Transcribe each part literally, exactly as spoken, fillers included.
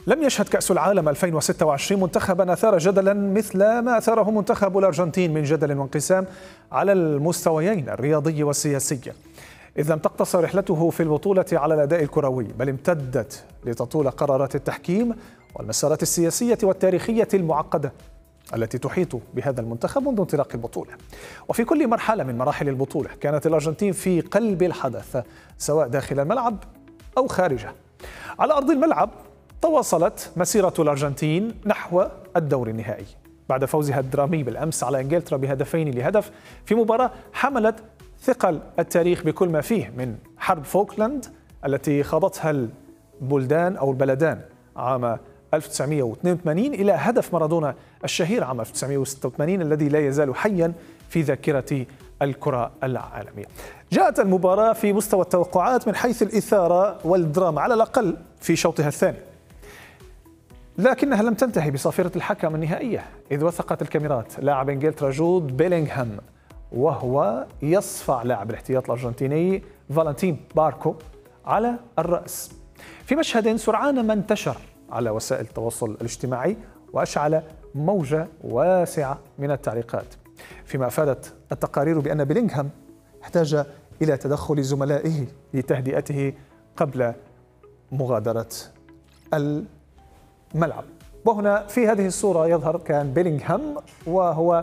لم يشهد كأس العالم ألفين وستة وعشرين منتخبا أثار جدلا مثل ما أثاره منتخب الأرجنتين من جدل وانقسام على المستويين الرياضي والسياسي، إذ لم تقتصر رحلته في البطولة على الأداء الكروي، بل امتدت لتطول قرارات التحكيم والمسارات السياسية والتاريخية المعقدة التي تحيط بهذا المنتخب منذ انطلاق البطولة. وفي كل مرحلة من مراحل البطولة كانت الأرجنتين في قلب الحدث، سواء داخل الملعب أو خارجه. على أرض الملعب تواصلت مسيرة الأرجنتين نحو الدور النهائي بعد فوزها الدرامي بالأمس على إنجلترا بهدفين لهدف في مباراة حملت ثقل التاريخ بكل ما فيه من حرب فوكلاند التي خاضتها البلدان أو البلدان عام ألف وتسعمئة واثنين وثمانين إلى هدف مارادونا الشهير عام ألف وتسعمئة وستة وثمانين الذي لا يزال حيا في ذاكرة الكرة العالمية. جاءت المباراة في مستوى التوقعات من حيث الإثارة والدراما على الأقل في شوطها الثاني، لكنها لم تنتهي بصافرة الحكم النهائية، إذ وثقت الكاميرات لاعب إنجلترا جود بيلينغهام وهو يصفع لاعب الاحتياط الأرجنتيني فالنتين باركو على الرأس في مشهد سرعان ما انتشر على وسائل التواصل الاجتماعي وأشعل موجة واسعة من التعليقات، فيما أفادت التقارير بأن بيلينغهام احتاج إلى تدخل زملائه لتهدئته قبل مغادرة الملعب. وهنا في هذه الصورة يظهر كان بيلينغهام وهو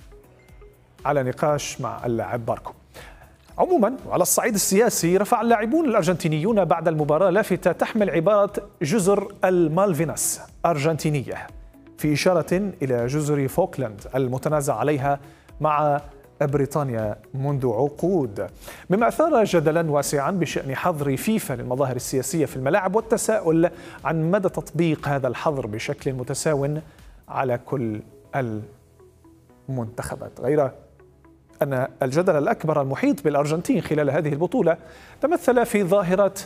على نقاش مع اللاعب باركو. عموما وعلى الصعيد السياسي، رفع اللاعبون الأرجنتينيون بعد المباراة لافتة تحمل عبارة جزر المالفيناس أرجنتينية، في إشارة إلى جزر فوكلاند المتنازع عليها مع بريطانيا منذ عقود، مما أثار جدلا واسعا بشأن حظر فيفا للمظاهر السياسية في الملاعب والتساؤل عن مدى تطبيق هذا الحظر بشكل متساو على كل المنتخبات. غير أن الجدل الأكبر المحيط بالأرجنتين خلال هذه البطولة تمثل في ظاهرة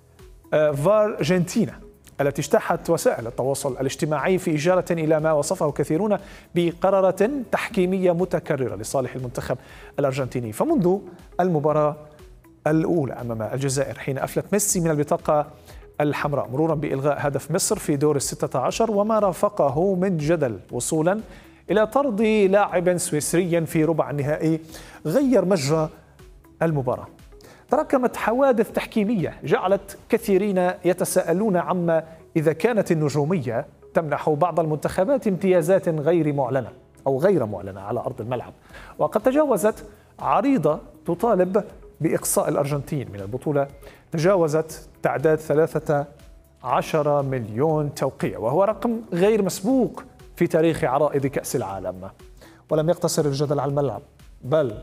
فارجنتينا التي اجتاحت وسائل التواصل الاجتماعي في إشارة إلى ما وصفه كثيرون بقرارات تحكيمية متكررة لصالح المنتخب الأرجنتيني. فمنذ المباراة الأولى أمام الجزائر حين أفلت ميسي من البطاقة الحمراء مرورا بإلغاء هدف مصر في دور الستة عشر وما رافقه من جدل وصولا إلى طرد لاعب سويسري في ربع النهائي غير مجرى المباراة، تراكمت حوادث تحكيمية جعلت كثيرين يتساءلون عما إذا كانت النجومية تمنح بعض المنتخبات امتيازات غير معلنة أو غير معلنة على أرض الملعب، وقد تجاوزت عريضة تطالب بإقصاء الأرجنتين من البطولة تجاوزت تعداد ثلاثة عشر مليون توقيع، وهو رقم غير مسبوق في تاريخ عرائض كأس العالم. ولم يقتصر الجدل على الملعب، بل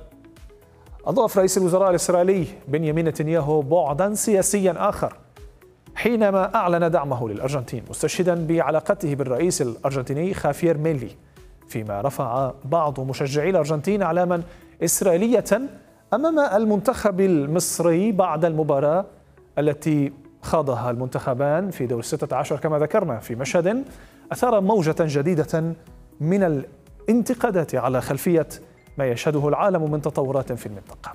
أضاف رئيس الوزراء الإسرائيلي بنيامين نتنياهو بعداً سياسياً آخر حينما أعلن دعمه للأرجنتين، مستشهداً بعلاقته بالرئيس الأرجنتيني خافير ميلي، فيما رفع بعض مشجعي الأرجنتين أعلاما إسرائيلية أمام المنتخب المصري بعد المباراة التي خاضها المنتخبان في دور الستة عشر كما ذكرنا، في مشهد أثار موجة جديدة من الانتقادات على خلفية ما يشهده العالم من تطورات في المنطقة.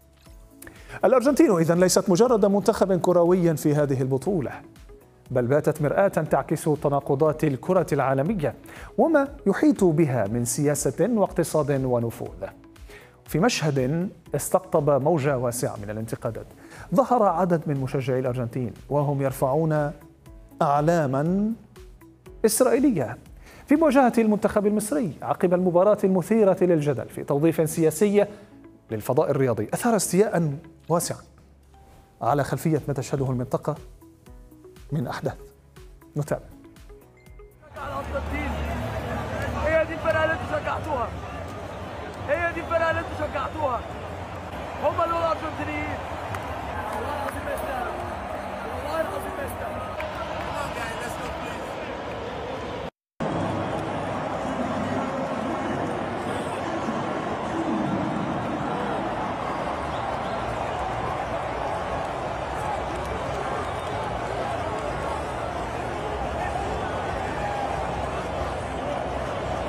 الأرجنتين إذن ليست مجرد منتخب كروي في هذه البطولة، بل باتت مرآة تعكس تناقضات الكرة العالمية وما يحيط بها من سياسة واقتصاد ونفوذ. في مشهد استقطب موجة واسعة من الانتقادات، ظهر عدد من مشجعي الأرجنتين وهم يرفعون أعلاما إسرائيلية في مواجهة المنتخب المصري عقب المباراة المثيرة للجدل في توظيف سياسي للفضاء الرياضي، أثار استياء واسعا على خلفية ما تشهده المنطقة من أحداث. نتابع. هي دي الفرقة اللي انتوا شجعتوها، هي دي الفرقة اللي انتوا شجعتوها، هم اللي الأرجنتينيين. والله العظيم ما يستاهل، والله العظيم ما يستاهل.